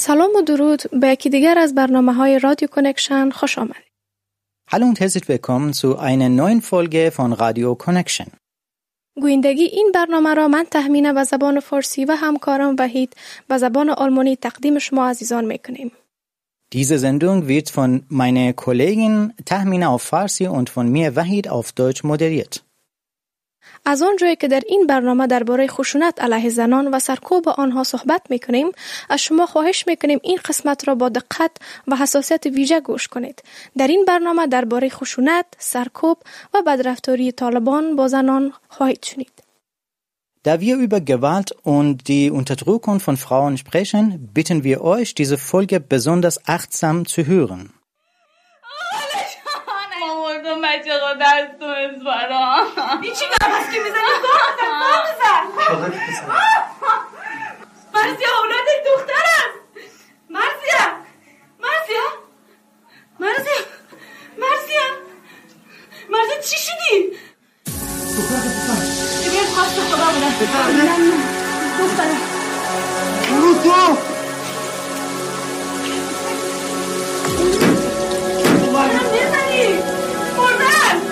سلام و درود به یکی دیگر از برنامه‌های رادیو کانکشن خوش آمدید. Hallo und herzlich willkommen zu einer neuen Folge von Radio Connection. گویندگی این برنامه را من تهمینه به زبان فارسی و همکارم وحید به زبان آلمانی تقدیم شما عزیزان میکنیم. Diese Sendung wird von meiner Kollegin Tahmina auf Farsi und von mir Wahid auf Deutsch moderiert. از آنجایی که در این برنامه درباره خشونت علیه زنان و سرکوب آنها صحبت میکنیم، از شما خواهش میکنیم این قسمت را با دقت و حساسیت ویژه گوش کنید. در این برنامه درباره خشونت، سرکوب و بدرفتاری طالبان با زنان خواهید شنید. Da wir über Gewalt und die Unterdrückung von Frauen sprechen, bitten wir euch, diese Folge besonders achtsam zu hören. بچه خود دست و ازبارا این چی دارم هست که میزنی؟ دار بزن مرزیه اولادت دختر است. مرزیه چی شدی؟ بگید خواست خدا بودن دختره برو تو بارم نزنی بردن.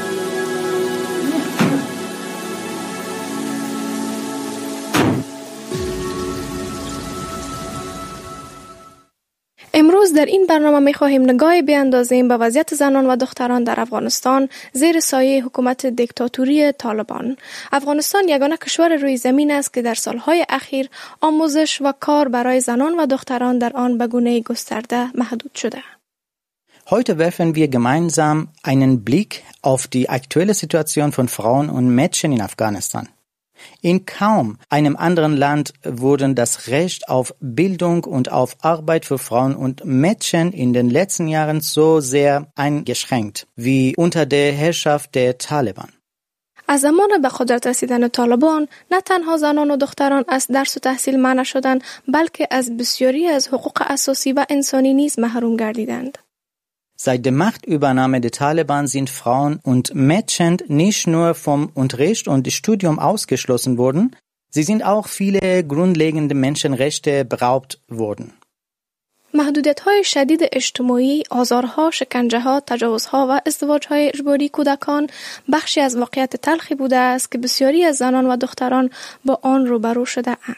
امروز در این برنامه می‌خواهیم نگاهی بیاندازیم به وضعیت زنان و دختران در افغانستان زیر سایه حکومت دیکتاتوری طالبان. افغانستان یگانه کشور روی زمین است که در سالهای اخیر آموزش و کار برای زنان و دختران در آن به گونه‌ای گسترده محدود شده. Heute werfen wir gemeinsam einen Blick auf die aktuelle Situation von Frauen und Mädchen in Afghanistan. In kaum einem anderen Land wurden das Recht auf Bildung und auf Arbeit für Frauen und Mädchen in den letzten Jahren so sehr eingeschränkt wie unter der Herrschaft der Taliban. از زمان به قدرت رسیدن طالبان نه تنها زنان و دختران از درس و تحصیل منع شدند، بلکه از بسیاری از حقوق اساسی و انسانی نیز محروم گردیدند. Seit der Machtübernahme der Taliban sind Frauen und Mädchen nicht nur vom Unterricht und Studium ausgeschlossen worden, sie sind auch viele grundlegende Menschenrechte beraubt worden. محدودیت‌های شدید اجتماعی، آزارها، شکنجه‌ها، تجاوزها و ازدواج‌های اجباری کودکان بخشی از واقعیت تلخی بوده است که بسیاری از زنان و دختران با آن روبرو شده‌اند.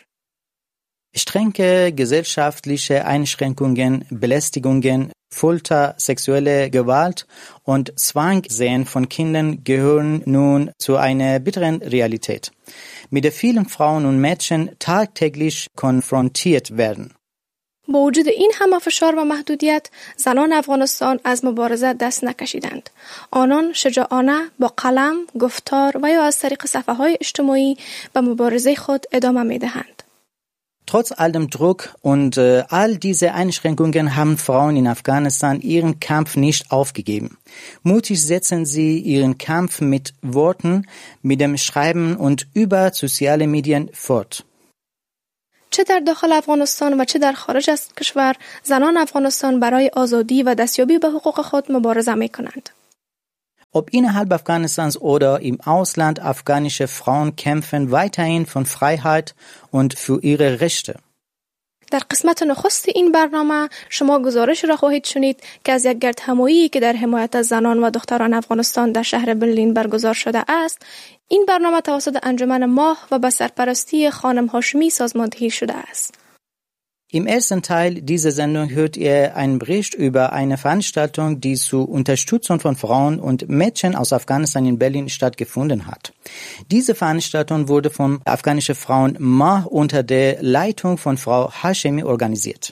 Strenge gesellschaftliche Einschränkungen, Belästigungen, Folter, sexuelle Gewalt und Zwangsehen von Kindern gehören nun zu einer bitteren Realität, mit der vielen Frauen und Mädchen tagtäglich konfrontiert werden. با وجود این همه فشار و محدودیت، زنان افغانستان از مبارزه دست نکشیدند. آنان شجاعانه با قلم، گفتار و یا از طریق صفحه‌های اجتماعی به مبارزه خود ادامه می‌دهند. Trotz all dem Druck und all diese Einschränkungen haben Frauen in Afghanistan ihren Kampf nicht aufgegeben. Mutig setzen sie ihren Kampf mit Worten, mit dem Schreiben und über soziale Medien fort. چه در داخل افغانستان و چه در خارج از کشور، زنان افغانستان برای آزادی و دستیابی به حقوق خود مبارزه می‌کنند. Ob innerhalb Afghanistans oder im Ausland, afghanische Frauen kämpfen weiterhin von Freiheit und für ihre Rechte. در قسمت نخست این برنامه شما گزارش را خواهید شنید که از یک گردهمایی که در حمایت از زنان و دختران افغانستان در شهر برلین برگزار شده است. این برنامه توسط انجمن ماه و به سرپرستی خانم هاشمی سازماندهی شده است. Im ersten Teil dieser Sendung hört ihr einen Bericht über eine Veranstaltung, die zur Unterstützung von Frauen und Mädchen aus Afghanistan in Berlin stattgefunden hat. Diese Veranstaltung wurde von afghanischen Frauen Mah unter der Leitung von Frau Hashemi organisiert.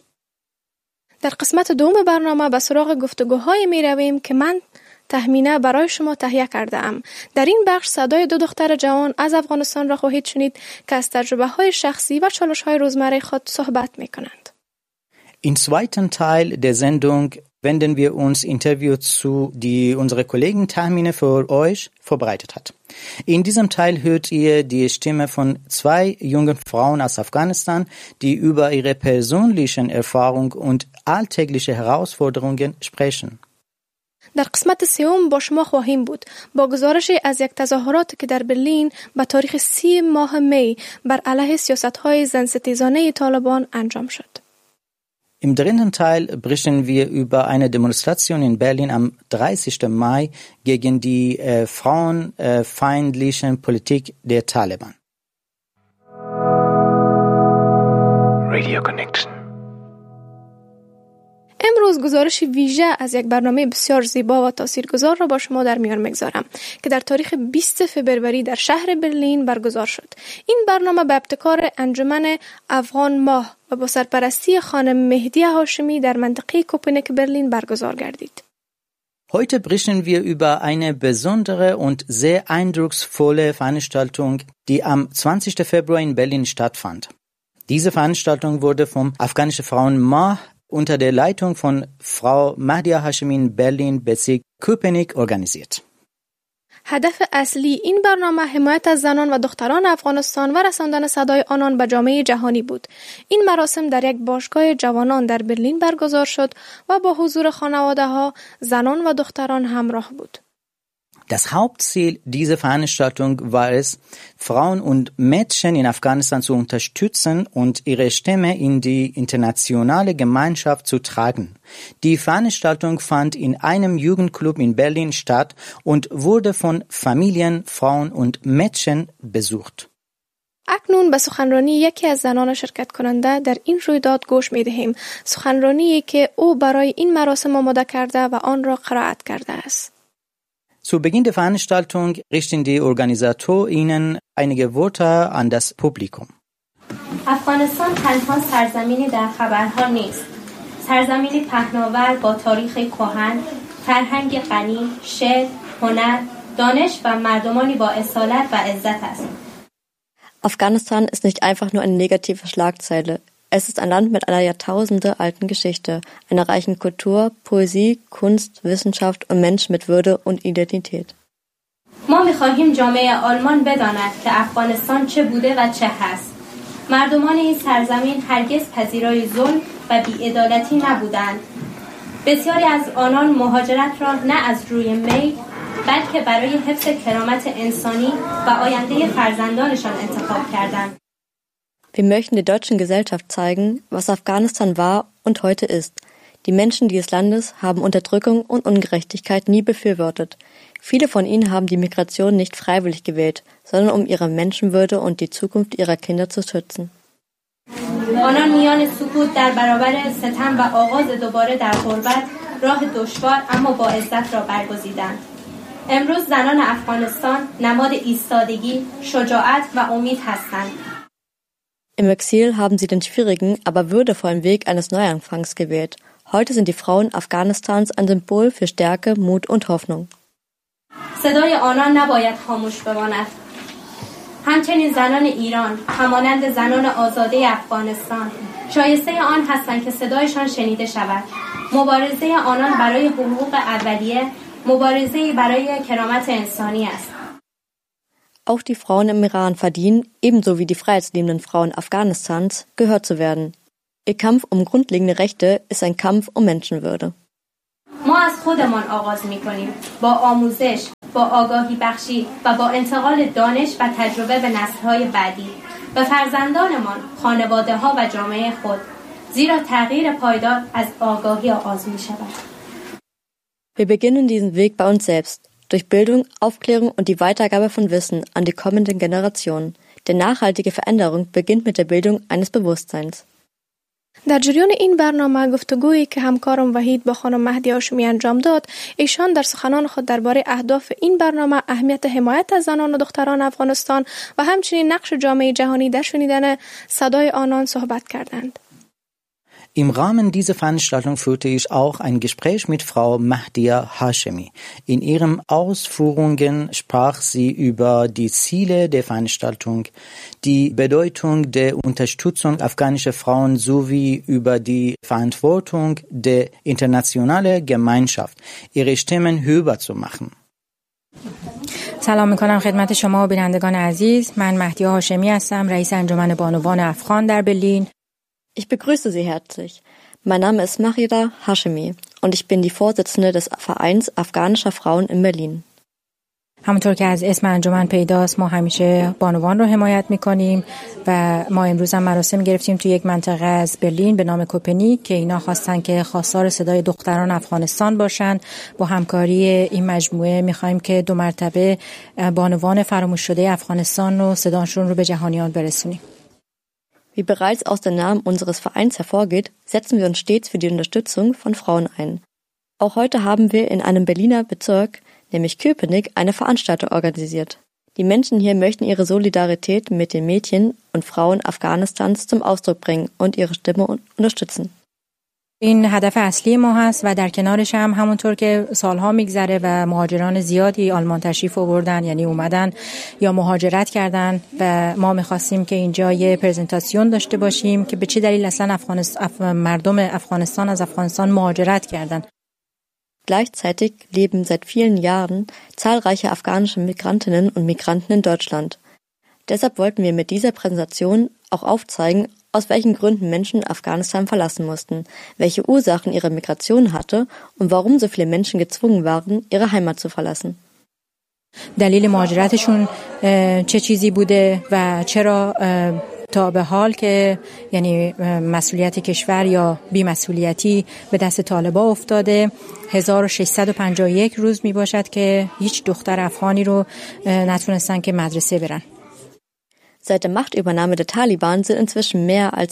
در قسمت دوم برنامه به سراغ گفتگوهای می رویم که من تهمینه برای شما تهیه کرده ام. در این بخش صدای دو دختر جوان از افغانستان را خواهید شنید که از تجربه های شخصی و چالش های روزمره خود صحبت می کنند. Im zweiten Teil der Sendung wenden wir uns Interview zu, die unsere Kollegin Tahmine für euch vorbereitet hat. In diesem Teil hört ihr die Stimme von 2 jungen Frauen aus Afghanistan, die über ihre persönlichen Erfahrungen und alltägliche Herausforderungen sprechen. در قسمت سوم با شما خواهیم بود با گزارشی از یک تظاهرات که در برلین به تاریخ 30 ماه می بر علیه سیاست‌های زن‌ستیزانه طالبان انجام شد. Im dritten Teil berichten wir über eine Demonstration in Berlin am 30. Mai gegen die frauenfeindliche Politik der Taliban. Radio Connection. امروز گزارش ویژه از یک برنامه بسیار زیبا و تاثیرگذار را با شما در میان میگذارم که در تاریخ 20 فبروری در شهر برلین برگزار شد. این برنامه به ابتکار انجمن افغان ماه و با سرپرستی خانم مهدی هاشمی در منطقه کوپنهاگ برلین برگزار گردید. Heute berichten wir über eine besondere und sehr eindrucksvolle Veranstaltung, die am 20. Februar in Berlin stattfand. Diese Veranstaltung wurde vom afghanischen Frauenmah unter der Leitung von Frau Mahdia Hashemi in Berlin Bezirk Köpenick organisiert. هدف اصلی این برنامه حمایت از زنان و دختران افغانستان و رساندن صدای آنان به جامعه جهانی بود. این مراسم در یک باشگاه جوانان در برلین برگزار شد و با حضور خانواده‌ها، زنان و دختران همراه بود. Das Hauptziel dieser Veranstaltung war es, Frauen und Mädchen in Afghanistan zu unterstützen und ihre Stimme in die internationale Gemeinschaft zu tragen. Die Veranstaltung fand in einem Jugendclub in Berlin statt und wurde von Familien, Frauen und Mädchen besucht. اکنون به سخنرانی یکی از زنان شرکت کننده در این رویداد گوش می‌دهیم. سخنرانی که او برای این مراسم آماده کرده و آن را قرائت کرده است. Zu Beginn der Veranstaltung richten die OrganisatorInnen einige Worte an das Publikum. افغانستان تنها سرزمینی در خبرها نیست. سرزمینی پهناور با تاریخ کهن، فرهنگ غنی، شعر، هنر، دانش و مردمانی با اصالت و عزت است. Afghanistan ist nicht einfach nur eine negative Schlagzeile. Es ist ein Land mit einer jahrtausendealten Geschichte, einer reichen Kultur, Poesie, Kunst, Wissenschaft und Menschen mit Würde und Identität. ما می‌خواهیم جامعه آلمان بداند که افغانستان چه بوده و چه هست. مردمان این سرزمین هرگز پذیرای ظلم و بی‌عدالتی نبودند. بسیاری از آنان مهاجرت را نه از روی میل بلکه برای حفظ کرامت انسانی و آینده فرزندانشان انتخاب کردند. Wir möchten der deutschen Gesellschaft zeigen, was Afghanistan war und heute ist. Die Menschen dieses Landes haben Unterdrückung und Ungerechtigkeit nie befürwortet. Viele von ihnen haben die Migration nicht freiwillig gewählt, sondern um ihre Menschenwürde und die Zukunft ihrer Kinder zu schützen. آنان میان سکوت در برابر ستم و آغاز دوباره در غربت راه دشوار اما با عزت را برگزیدند. امروز زنان افغانستان نماد ایستادگی، شجاعت و امید هستند. Im Exil haben sie den schwierigen, aber würdevollen Weg eines Neuanfangs gewählt. Heute sind die Frauen Afghanistans ein Symbol für Stärke, Mut und Hoffnung. صدای آنان نباید خاموش بماند. همچنین زنان ایران، همانند زنان آزاده افغانستان، شایسته آن هستند که صدایشان شنیده شود. مبارزه آنان برای حقوق اولیه، مبارزه برای کرامت انسانی است. Auch die Frauen im Iran verdienen, ebenso wie die freiheitsliebenden Frauen Afghanistans, gehört zu werden. Ihr Kampf um grundlegende Rechte ist ein Kampf um Menschenwürde. ما از خودمان آغاز می‌کنیم با آموزش، با آگاهی بخشی و با انتقال دانش و تجربه به نسل‌های بعدی و فرزندانمان، خانواده‌ها و جامعه خود، زیرا تغییر پایدار از آگاهی آغاز می‌شود. Wir beginnen diesen Weg bei uns selbst. Durch Bildung, Aufklärung und die Weitergabe von Wissen an die kommenden Generationen. Denn nachhaltige Veränderung beginnt mit der Bildung eines Bewusstseins. در جریان این برنامه گفتگویی که همکارم وحید با خانم مهدی هاشمی انجام داد، ایشان در سخنان خود درباره اهداف این برنامه، اهمیت حمایت از زنان و دختران افغانستان و همچنین نقش جامعه جهانی در شنیدن صدای آنان صحبت کردند. Im Rahmen dieser Veranstaltung führte ich auch ein Gespräch mit Frau Mahdia Hashemi. In ihren Ausführungen sprach sie über die Ziele der Veranstaltung, die Bedeutung der Unterstützung afghanischer Frauen sowie über die Verantwortung der internationalen Gemeinschaft, ihre Stimmen hörbar zu machen. سلام میکنم خدمت شما بینندگان عزیز. من مهدی هاشمی هستم، رئیس انجمن بانوان افغان در برلین. Ich begrüße Sie herzlich. Mein Name ist Mahida Hashemi und ich bin die Vorsitzende des Vereins afghanischer Frauen in Berlin. همونطور که از اسم انجمن پیداست ما همیشه بانوان رو حمایت میکنیم و ما امروز هم مراسم گرفتیم توی یک منطقه از برلین به نام کوپنیک که اینا خواستن که خواستار صدای دختران افغانستان باشن. با همکاری این مجموعه میخوایم که 2 مرتبه بانوان فراموش شده افغانستان رو صداشون رو به جهانیان برسونیم. Wie bereits aus dem Namen unseres Vereins hervorgeht, setzen wir uns stets für die Unterstützung von Frauen ein. Auch heute haben wir in einem Berliner Bezirk, nämlich Köpenick, eine Veranstaltung organisiert. Die Menschen hier möchten ihre Solidarität mit den Mädchen und Frauen Afghanistans zum Ausdruck bringen und ihre Stimme unterstützen. این هدف اصلی ما هست و در کنارش هم همونطور که سالها میگذره و مهاجران زیادی آلمان تشریف آوردن، یعنی اومدن یا مهاجرت کردن و ما میخواستیم که اینجا یه پرزنتاسیون داشته باشیم که به چه دلیل اصلا مردم افغانستان از افغانستان مهاجرت کردن. Gleichzeitig leben seit vielen Jahren zahlreiche afghanische Migrantinnen und Migranten in Deutschland. Deshalb wollten wir mit dieser Präsentation auch aufzeigen, aus welchen Gründen Menschen Afghanistan verlassen mussten, welche Ursachen ihre Migration hatte und warum so viele Menschen gezwungen waren, ihre Heimat zu verlassen. دلیل مهاجرتشون چه چیزی بوده و چرا تا به حال که یعنی مسئولیت کشور یا بی‌مسئولیتی به دست طالبان افتاده. 1651 روز می باشد که هیچ دختر افغانی رو نتونستن که مدرسه برن. Seit der Machtübernahme der Taliban sind inzwischen mehr als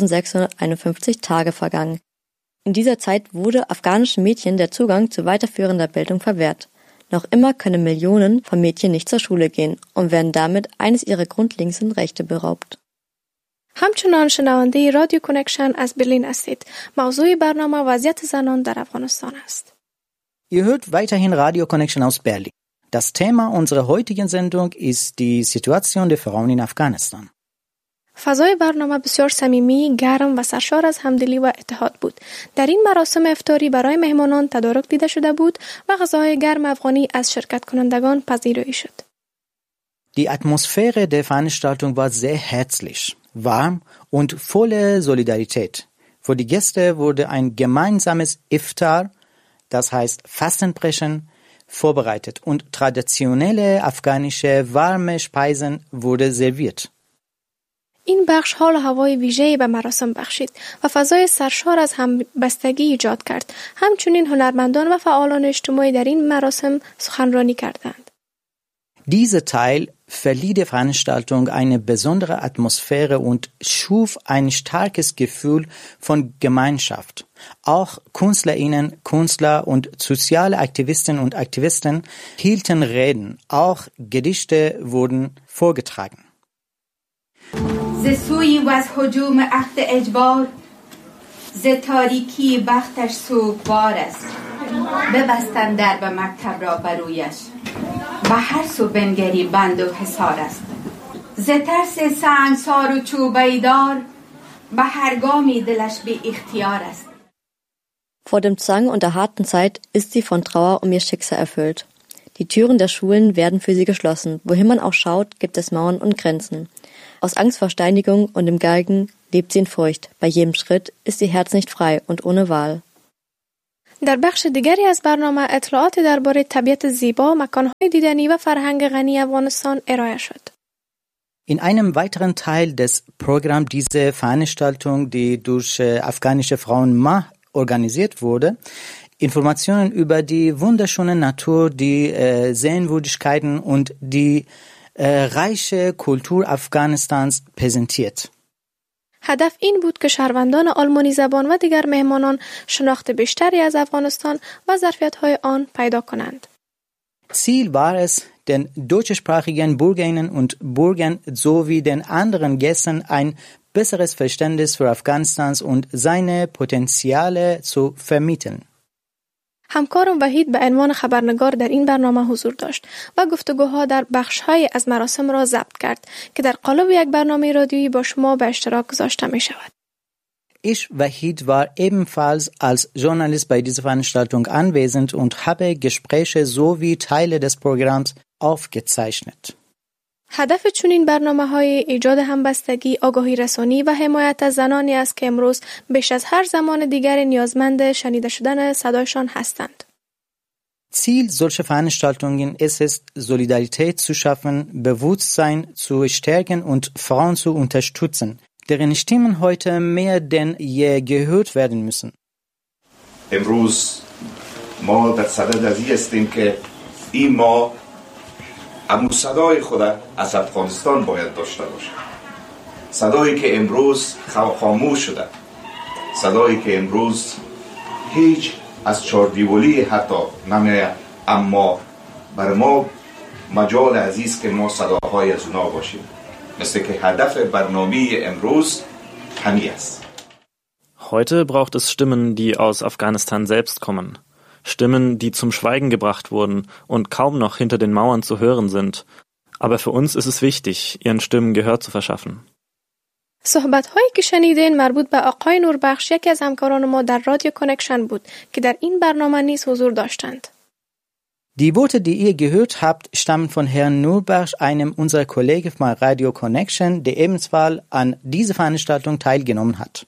1651 Tage vergangen. In dieser Zeit wurde afghanischen Mädchen der Zugang zu weiterführender Bildung verwehrt. Noch immer können Millionen von Mädchen nicht zur Schule gehen und werden damit eines ihrer grundlegendsten Rechte beraubt. همچنان شنونده رادیو کنکشن از برلین هستید. موضوع برنامه وضعیت زنان در افغانستان است. Ihr hört weiterhin Radio Connection aus Berlin. Das Thema unserer heutigen Sendung ist die Situation der Frauen in Afghanistan. فضای برنامه بسیار صمیمی، گرم و سرشار از همدلی و اتحاد بود. در این مراسم افطاری برای مهمانان تدارک دیده شده بود و غذاهای گرم افغانی از شرکت کنندگان پذیرایی شد. Die Atmosphäre der Veranstaltung war sehr herzlich, warm und voller Solidarität. Für die Gäste wurde ein gemeinsames Iftar, das heißt Fastenbrechen, vorbereitet und traditionelle afghanische warme Speisen wurde serviert. این بخش حال و هوای ویژه‌ای به مراسم بخشید و فضای سرشار از همبستگی ایجاد کرد. همچنین هنرمندان و فعالان اجتماعی در این مراسم سخنرانی کردند. Dieser Teil verlieh der Veranstaltung eine besondere Atmosphäre und schuf ein starkes Gefühl von Gemeinschaft. Auch KünstlerInnen, Künstler und soziale Aktivistinnen und Aktivisten hielten Reden. Auch Gedichte wurden vorgetragen. ز سوی و از هجوم عهد اجبار ز تاریکی بختش سوگوار است ببستن درب مکتب را برویش به هر سو بنگری بند و حصار است ز ترس سنگسار و چوبیدار به هر گامی دلش بی اختیار است. Vor dem Zwang und der harten Zeit ist sie von Trauer um ihr Schicksal erfüllt. Die Türen der Schulen werden für sie geschlossen. Wohin man auch schaut, gibt es Mauern und Grenzen. Aus Angst vor Steinigung und dem Galgen lebt sie in Furcht. Bei jedem Schritt ist ihr Herz nicht frei und ohne Wahl. در بخش دیگری از برنامه اطلاعات درباره طبیعت زیبا، مکان‌های دیدنی و فرهنگ غنی افغانستان ارائه شد. In einem weiteren Teil des Programms dieser Veranstaltung, die durch afghanische Frauen MAH organisiert wurde, Informationen über die wunderschöne Natur, die Sehenswürdigkeiten und die reiche Kultur Afghanistans präsentiert. هدف این بود که شهروندان آلمانی زبان و دیگر مهمانان شناخت بیشتری از افغانستان و ظرفیت‌های آن پیدا کنند. Ziel war es, den deutschsprachigen Bürgerinnen und Bürgern sowie den anderen Gästen ein besseres Verständnis für Afghanistans und seine Potenziale zu vermitteln. همکارم وحید به عنوان خبرنگار در این برنامه حضور داشت و گفتگوها در بخش‌های از مراسم را ضبط کرد که در قالب یک برنامه رادیویی با شما به اشتراک گذاشته می شود. Ich, Wahid, war ebenfalls als Journalist bei dieser Veranstaltung anwesend und habe Gespräche sowie Teile des Programms aufgezeichnet. هدف چنین برنامه‌های ایجاد همبستگی، آگاهی رسانی و حمایت از زنانی است که امروز بیش از هر زمان دیگر نیازمند شنیده شدن صدایشان هستند. Ziel solcher Veranstaltungen ist es, Solidarität zu schaffen, Bewusstsein zu stärken und Frauen zu unterstützen, deren Stimmen heute mehr denn je gehört werden müssen. امروز ما در صدد از این هستیم که این ما همون صدای خود از افغانستان باید داشته باشیم. صدایی که امروز خاموش شده، صدایی که امروز هیچ از چاردیولی حتی نمیاد، اما بر ما مجال عزیز که ما صداهای از اونا باشیم، مثل که هدف برنامه امروز همین است. Heute braucht es Stimmen, die aus Afghanistan selbst kommen. Stimmen, die zum Schweigen gebracht wurden und kaum noch hinter den Mauern zu hören sind. Aber für uns ist es wichtig, ihren Stimmen Gehör zu verschaffen. صحبت‌هایی که شنیدین مربوط به آقای نوربخش، یکی از همکاران ما در رادیو کانکشن بود که در این برنامه نیز حضور داشتند. Die Worte, die ihr gehört habt, stammen von Herrn Nurbach, einem unserer Kollegen von Radio Connection, der ebenfalls an dieser Veranstaltung teilgenommen hat.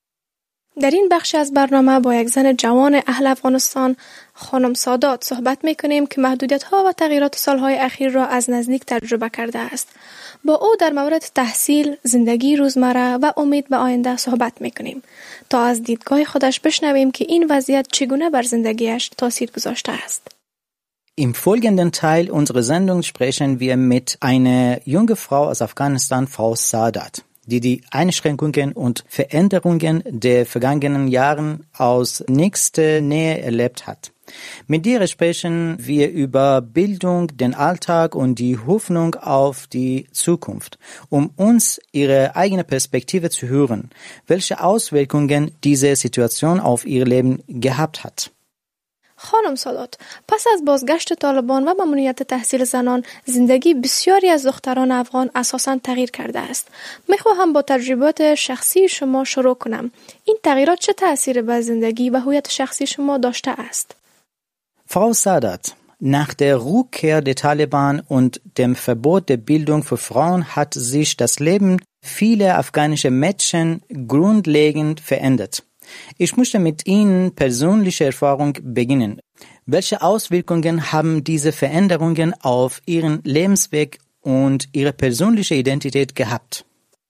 در این بخش از برنامه با یک زن جوان اهل افغانستان، خانم سادات، صحبت می‌کنیم که محدودیت‌ها و تغییرات سالهای اخیر را از نزدیک تجربه کرده است. با او در مورد تحصیل، زندگی روزمره و امید به آینده صحبت می‌کنیم تا از دیدگاه خودش بشنویم که این وضعیت چگونه بر زندگیش تاثیر گذاشته است. Im folgenden Teil unserer Sendung sprechen wir mit einer jungen Frau aus Afghanistan, Frau Sadat, die Einschränkungen und Veränderungen der vergangenen Jahren aus nächster Nähe erlebt hat. Mit ihr sprechen wir über Bildung, den Alltag und die Hoffnung auf die Zukunft, um uns ihre eigene Perspektive zu hören, welche Auswirkungen diese Situation auf ihr Leben gehabt hat. خانم سادات، پس از بازگشت طالبان و ممنوعیت تحصیل زنان، زندگی بسیاری از دختران افغان اساساً تغییر کرده است. میخواهم با تجربات شخصی شما شروع کنم. این تغییرات چه تأثیری بر زندگی و هویت شخصی شما داشته است؟ Frau Sadat, nach der Rückkehr der Taliban und dem Verbot der Bildung für Frauen hat sich das Leben vieler afghanischer Mädchen grundlegend verändert. Ich möchte mit Ihnen persönliche Erfahrung beginnen. Welche Auswirkungen haben diese Veränderungen auf Ihren Lebensweg und Ihre persönliche Identität gehabt?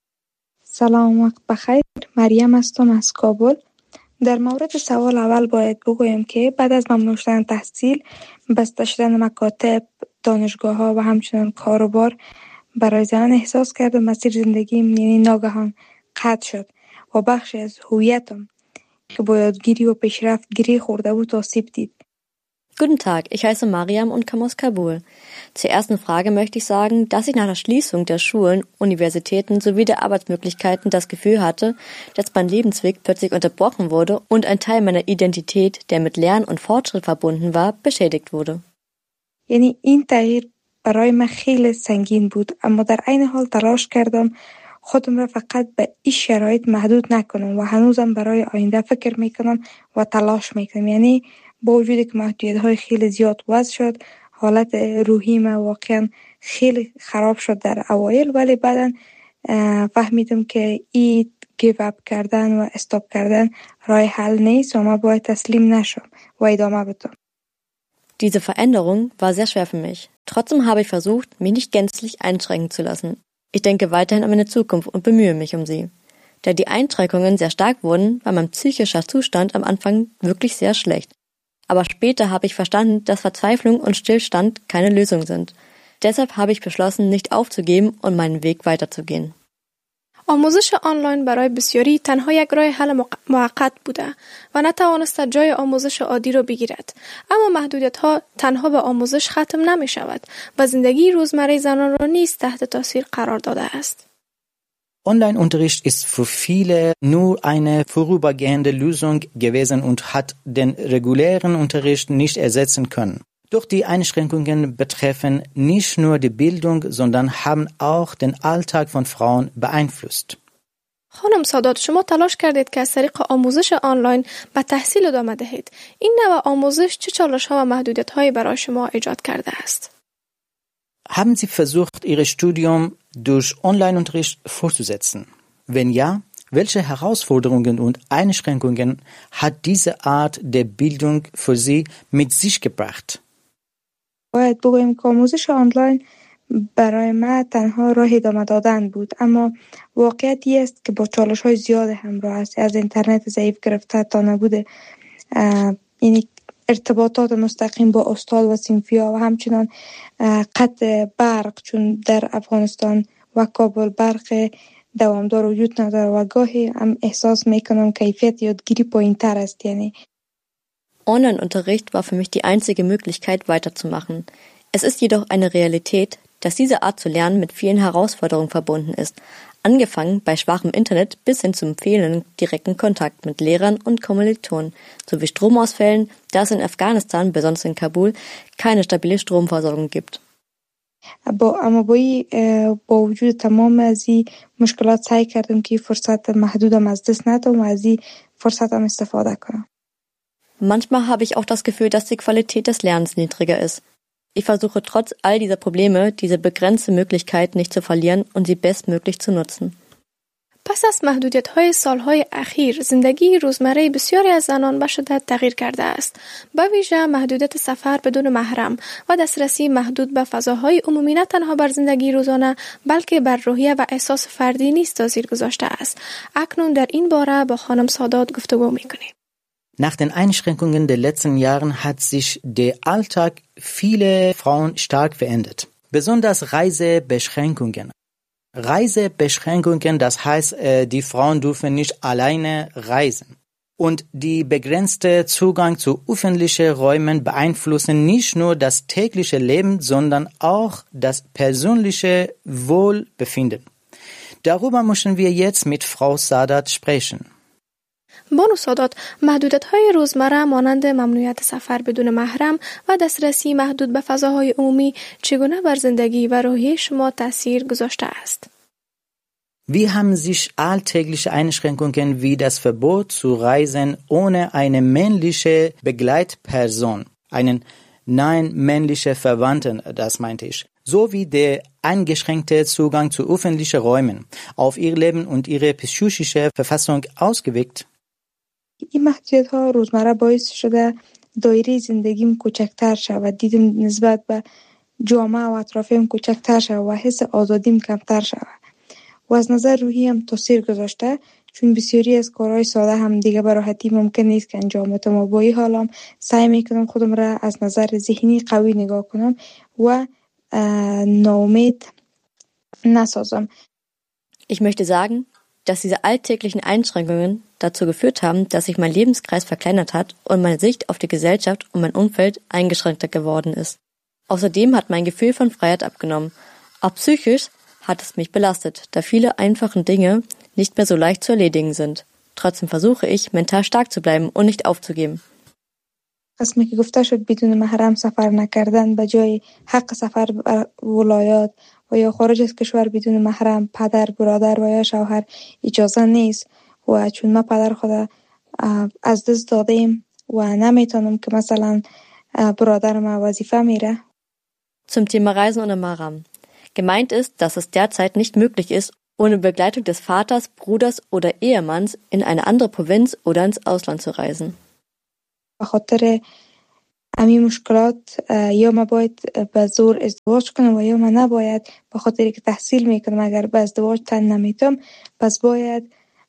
سلام، وقت بخیر. مریم هستم از کابل. در مورد سوال اول باید بگویم که بعد از ممنوع شدن تحصیل، بسته شدن مکاتب، دانشگاه‌ها و همچنین کاروبار برای زنان احساس کردم مسیر زندگیم یعنی ناگهان قطع شد و بخشی از هویتم که با یادگیری و پیشرفت گره خورده بود آسیب دید. Guten Tag, ich heiße Mariam und komme aus Kabul. Zur ersten Frage möchte ich sagen, dass ich nach der Schließung der Schulen, Universitäten sowie der Arbeitsmöglichkeiten das Gefühl hatte, dass mein Lebensweg plötzlich unterbrochen wurde und ein Teil meiner Identität, der mit Lernen und Fortschritt verbunden war, beschädigt wurde. یعنی این تغییر برای من خیلی سنگین بود، اما در عین حال تلاش کردم خودم را فقط به این شرایط محدود نکنم و هنوزم برای آینده فکر میکنم و تلاش میکنم. یعنی با وجودی که محدودیت‌های خیلی زیاد وضع شد، حالت روحی من واقعا خیلی خراب شد در اوایل، ولی بعدا فهمیدم که این گیو اپ کردن و استاپ کردن راه حل نیست و من باید تسلیم نشم و ادامه بدم. Diese Veränderung war sehr schwer für mich. Trotzdem habe ich versucht, mich nicht gänzlich einschränken zu lassen. Ich denke weiterhin an meine Zukunft und bemühe mich um sie. Da die Einschränkungen sehr stark wurden, war mein psychischer Zustand am Anfang wirklich sehr schlecht. Aber später habe ich verstanden, dass Verzweiflung und Stillstand keine Lösung sind. Deshalb habe ich beschlossen, nicht aufzugeben und meinen Weg weiterzugehen. آموزش آنلاین برای بسیاری تنها یک راه حل موقت بوده و نتوانسته جای آموزش عادی را بگیرد. اما محدودیت‌ها تنها به آموزش ختم نمی شود و زندگی روزمره زنان را نیز تحت تاثیر قرار داده است. Online-Unterricht ist für viele nur eine vorübergehende Lösung gewesen und hat den regulären Unterricht nicht ersetzen können. Doch die Einschränkungen betreffen nicht nur die Bildung, sondern haben auch den Alltag von Frauen beeinflusst. خانم سادات، شما تلاش کردید که از طریق آموزش آنلاین به تحصیل ادامه دهید. این نوع آموزش چه چالش‌ها و محدودیت‌هایی برای شما ایجاد کرده است؟ Haben Sie versucht, Ihr Studium durch Online-Unterricht fortzusetzen? Wenn ja, welche Herausforderungen und Einschränkungen hat diese Art der Bildung für Sie mit sich gebracht? باید بگویم که آموزش آنلاین برای من تنها راه ادامه دادن بود، اما واقعیتی است که با چالش‌های زیاد همراه است، از اینترنت ضعیف گرفته تا نبوده یعنی ارتباطات مستقیم با استاد و صنفی‌ها و همچنان قطع برق، چون در افغانستان و کابل برق دوامدار وجود نداره و گاهی هم احساس میکنم کیفیت یادگیری پایین‌تر است. یعنی Online-Unterricht war für mich die einzige Möglichkeit, weiterzumachen. Es ist jedoch eine Realität, dass diese Art zu lernen mit vielen Herausforderungen verbunden ist, angefangen bei schwachem Internet bis hin zum fehlenden direkten Kontakt mit Lehrern und Kommilitonen, sowie Stromausfällen, da es in Afghanistan, besonders in Kabul, keine stabile Stromversorgung gibt. اما با وجود تمام از این مشکلات سعی کردم که فرصت محدودم از دست ندم و از این فرصتم استفاده کنم. Manchmal habe ich auch das Gefühl, dass die Qualität des Lernens niedriger ist. Ich versuche trotz all dieser Probleme, diese begrenzte Möglichkeit nicht zu verlieren und sie bestmöglich zu nutzen. پس از محدودیت‌های سالهای اخیر، زندگی روزمره بسیاری از زنان به شدت تغییر کرده است. به ویژه محدودیت سفر بدون محرم و دسترسی محدود به فضاهای عمومی نه تنها بر زندگی روزانه، بلکه بر روحیه و احساس فردی نیز تاثیر گذاشته است. اکنون در این باره با خانم سادات گفتگو می‌کنیم. Nach den Einschränkungen der letzten Jahren hat sich der Alltag vieler Frauen stark verändert. Besonders Reisebeschränkungen. Reisebeschränkungen, das heißt, die Frauen dürfen nicht alleine reisen. Und die begrenzte Zugang zu öffentlichen Räumen beeinflussen nicht nur das tägliche Leben, sondern auch das persönliche Wohlbefinden. Darüber müssen wir jetzt mit Frau Sadat sprechen. بانو سادات، محدودیت‌های روزمره مانند ممنوعیت سفر بدون محرم و دسترسی محدود به فضاهای عمومی چگونه بر زندگی و روحیه شما تأثیر گذاشته است؟ Wie haben sich alltägliche Einschränkungen wie das Verbot zu reisen ohne eine männliche Begleitperson, einen nein männlichen Verwandten, das meinte ich, sowie der eingeschränkte Zugang zu öffentlichen Räumen auf ihr Leben und ihre psychische Verfassung ausgewirkt? این محدودیت‌ها روزمره باعث شده دایره زندگیم کوچکتر شود، دیدم نسبت به جامعه و اطرافیم کوچکتر شود و حس آزادیم کمتر شود و از نظر روحی هم تاثیر گذاشته، چون بسیاری از کارهای ساده هم دیگه به راحتی ممکن نیست که انجام بدم و با این حالم سعی میکنم خودم را از نظر ذهنی قوی نگاه کنم و ناامید نسازم. Ich möchte sagen, dass diese alltäglichen Einschränkungen dazu geführt haben, dass sich mein Lebenskreis verkleinert hat und meine Sicht auf die Gesellschaft und mein Umfeld eingeschränkter geworden ist. Außerdem hat mein Gefühl von Freiheit abgenommen. Auch psychisch hat es mich belastet, da viele einfache Dinge nicht mehr so leicht zu erledigen sind. Trotzdem versuche ich, mental stark zu bleiben und nicht aufzugeben. قسمی که گفته شد بدون محرم سفر نکردن به جای حق سفر به ولایات و یا خارج از کشور بدون محرم پدر، برادر و یا شوهر اجازه نیست و چون ما پدر خود از دست دادیم و نمیتونم که مثلا برادرم وظیفه میره. Zum Thema Reisen ohne Mahram. Gemeint ist, dass es derzeit nicht möglich ist, ohne Begleitung des Vaters, Bruders oder Ehemanns in eine andere Provinz oder ins Ausland zu reisen. به خاطر همین مشکلات یا ما باید به زور ازدواج کنم و یا ما نباید، به خاطر که تحصیل میکنم اگر به ازدواج تن نمیتم پس باید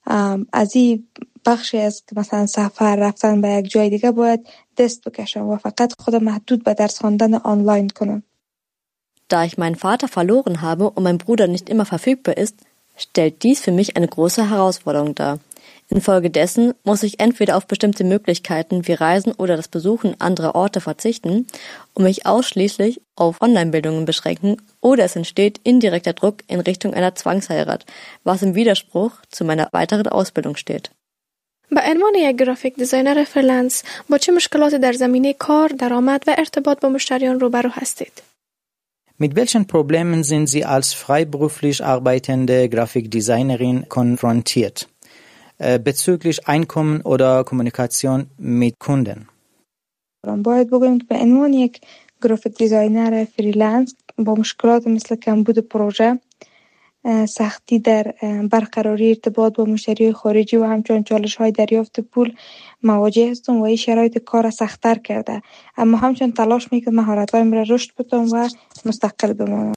از این بخشی از مثلا سفر رفتن به یک جای دیگه باید دست بکشم و فقط خودم محدود به درس خواندن آنلاین کنم. Da ich meinen Vater verloren habe und mein Bruder nicht immer verfügbar ist, stellt dies für mich eine große Herausforderung dar. Infolgedessen muss ich entweder auf bestimmte Möglichkeiten wie Reisen oder das Besuchen anderer Orte verzichten und mich ausschließlich auf Online-Bildungen beschränken, oder es entsteht indirekter Druck in Richtung einer Zwangsheirat, was im Widerspruch zu meiner weiteren Ausbildung steht. به عنوان یک گرافیک دیزاینر فریلنس با چه مشکلاتی در زمینه کار، درآمد و ارتباط با مشتریان روبرو هستید؟ Mit welchen Problemen sind Sie als freiberuflich arbeitende Grafikdesignerin konfrontiert? Bezüglich Einkommen oder Kommunikation mit Kunden. باید بگویم که به عنوان یک گرافیک دیزاینر فریلنس با مشکلات مثل کمبود پروژه، سختی در برقراری ارتباط با مشتری خارجی و همچنین چالش‌های دریافت پول مواجه هستم و این شرایط کار سخت‌تر کرده. اما همچنین تلاش میکنم مهارت‌هایم را رشد بدم و مستقل بمانم.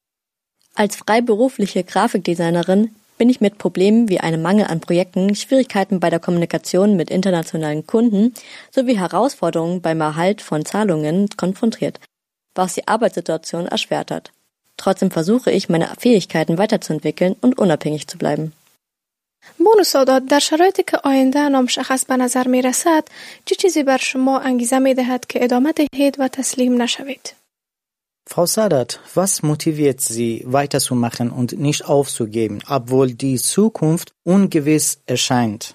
Als freiberufliche Grafikdesignerin bin ich mit Problemen wie einem Mangel an Projekten, Schwierigkeiten bei der Kommunikation mit internationalen Kunden sowie Herausforderungen beim Erhalt von Zahlungen konfrontiert, was die Arbeitssituation erschwert hat. Trotzdem versuche ich, meine Fähigkeiten weiterzuentwickeln und unabhängig zu bleiben. بانو سادات، در شرایطی که آینده نامشخص به نظر می رسد، چه چیزی بر شما انگیزه می دهد که ادامه دهید و تسلیم نشوید؟ Frau Sadat, was motiviert Sie, weiterzumachen und nicht aufzugeben, obwohl die Zukunft ungewiss erscheint?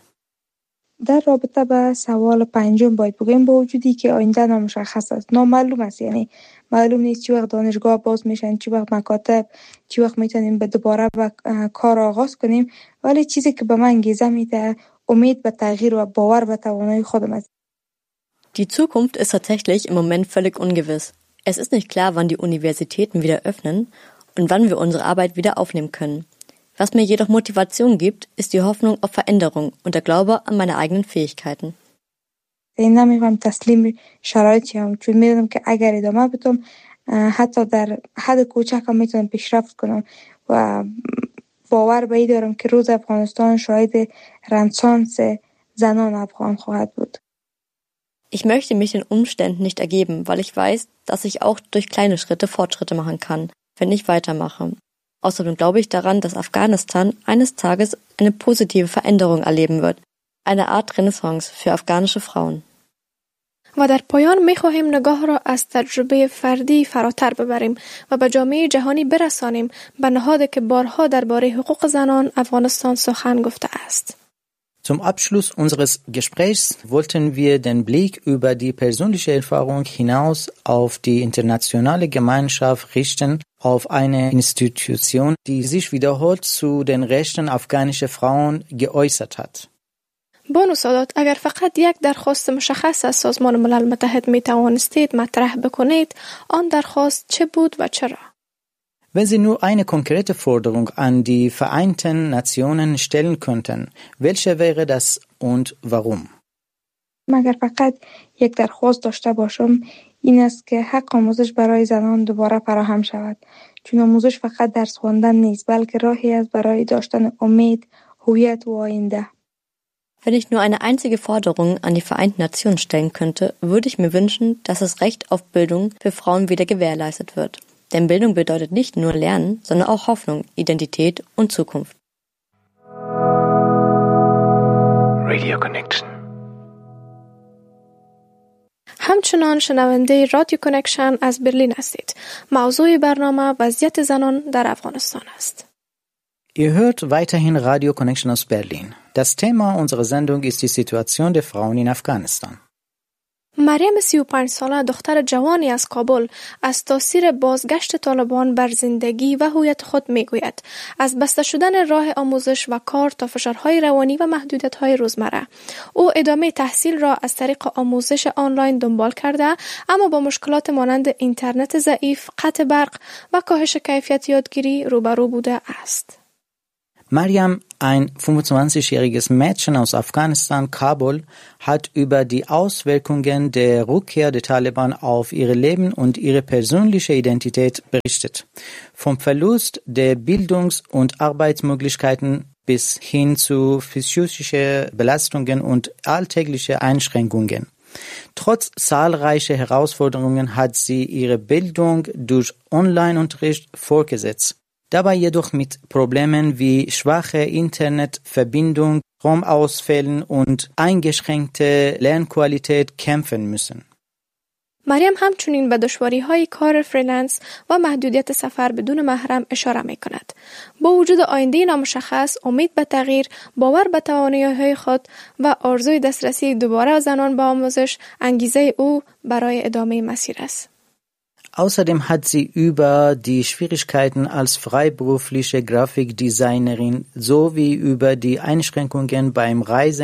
در رابطه با سوال پنجم باید بگویم با وجودی که آینده نامشخص است، نامعلوم است، یعنی معلوم نیست چی وقت دانشگاه باز میشن، چی وقت مکاتب، چی وقت میتونیم به دوباره با کار آغاز کنیم، ولی چیزی که به من انگیزه میده امید به تغییر و باور به توانایی خودم است. Die Zukunft ist tatsächlich im Moment völlig ungewiss. Es ist nicht klar, wann die Universitäten wieder öffnen und wann wir unsere Arbeit wieder aufnehmen können. Was mir jedoch Motivation gibt, ist die Hoffnung auf Veränderung und der Glaube an meine eigenen Fähigkeiten. این نمیخوام تسلیم شرایط شم، چون میدونم که اگر ادامه بدم حتی در حد کوچک هم میتونم پیشرفت کنم و باور به این دارم که روز افغانستان شاهد رنسانس زنان افغان خواهد بود. Ich möchte mich den Umständen nicht ergeben, weil ich weiß, dass ich auch durch kleine Schritte Fortschritte machen kann, wenn ich weitermache. Außerdem glaube ich daran, dass Afghanistan eines Tages eine positive Veränderung erleben wird, eine Art Renaissance für afghanische Frauen. و در پایان می‌خواهیم نگاه را از تجربه فردی فراتر ببریم و به جامعه جهانی برسانیم به نهادی که بارها درباره حقوق زنان افغانستان سخن گفته است. Zum Abschluss unseres Gesprächs wollten wir den Blick über die persönliche Erfahrung hinaus auf die internationale Gemeinschaft richten, auf eine Institution, die sich wiederholt zu den Rechten afghanischer Frauen geäußert hat. بانو سادات، اگر فقط یک درخواست مشخص از سازمان ملل متحد می توانستید مطرح بکنید، آن درخواست چه بود و چرا؟ Wenn Sie nur eine konkrete Forderung an die Vereinten Nationen stellen könnten, welche wäre das und warum? اگر فقط یک درخواست داشته باشم، این است که حق آموزش برای زنان دوباره فراهم شود، چون آموزش فقط درس خواندن نیست، بلکه راهی است برای داشتن امید، هویت و آینده. Wenn ich nur eine einzige Forderung an die Vereinten Nationen stellen könnte, würde ich mir wünschen, dass das Recht auf Bildung für Frauen wieder gewährleistet wird. Denn Bildung bedeutet nicht nur Lernen, sondern auch Hoffnung, Identität und Zukunft. Radio Connection. همچنان شنونده رادیو کانکشن از برلین هستید. موضوع برنامه وضعیت زنان در افغانستان است. Ihr hört weiterhin Radio Connection aus Berlin. Das Thema unserer Sendung ist die Situation der Frauen in Afghanistan. مریم 35 ساله دختر جوانی از کابل از تاثیر بازگشت طالبان بر زندگی و هویت خود میگوید. از بسته شدن راه آموزش و کار تا فشارهای روانی و محدودیت‌های روزمره. او ادامه تحصیل را از طریق آموزش آنلاین دنبال کرده، اما با مشکلات مانند اینترنت ضعیف، قطع برق و کاهش کیفیت یادگیری روبرو بوده است. Mariam, ein 25-jähriges Mädchen aus Afghanistan, Kabul, hat über die Auswirkungen der Rückkehr der Taliban auf ihr Leben und ihre persönliche Identität berichtet. Vom Verlust der Bildungs- und Arbeitsmöglichkeiten bis hin zu psychischen Belastungen und alltägliche Einschränkungen. Trotz zahlreicher Herausforderungen hat sie ihre Bildung durch Online-Unterricht fortgesetzt. Dabei jedoch mit Problemen wie schwache Internetverbindung, Stromausfällen und eingeschränkte Lernqualität kämpfen müssen. مریم همچنین به دشواری‌های کار فریلنس و محدودیت سفر بدون محرم اشاره می‌کند. با وجود آینده نامشخص، امید به تغییر، باور به توانایی‌های خود و آرزوی دسترسی دوباره زنان به آموزش، انگیزه او برای ادامه مسیر است. Außerdem hat sie über die Schwierigkeiten als freiberufliche Grafikdesignerin sowie über die Einschränkungen beim Reisen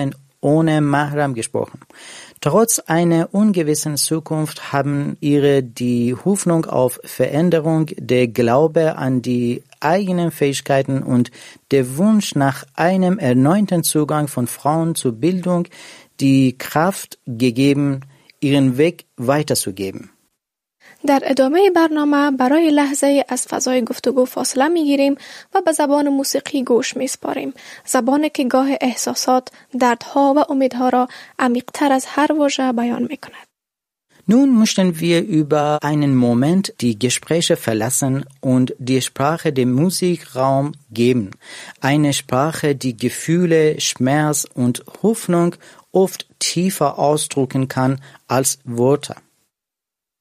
ohne Mahram gesprochen. Trotz einer ungewissen Zukunft haben ihre die Hoffnung auf Veränderung, der Glaube an die eigenen Fähigkeiten und der Wunsch nach einem erneuten Zugang von Frauen zur Bildung die Kraft gegeben, ihren Weg weiterzugeben. در ادامه برنامه برای لحظه از فضای گفتگو فاصله میگیریم و به زبان موسیقی گوش میسپاریم. زبانی که گاه احساسات، دردها و امیدها را عمیق‌تر از هر واژه بیان میکند. Nun möchten wir über einen Moment die Gespräche verlassen und die Sprache dem Musikraum geben. Eine Sprache, die Gefühle, Schmerz und Hoffnung oft tiefer ausdrücken kann als Worte.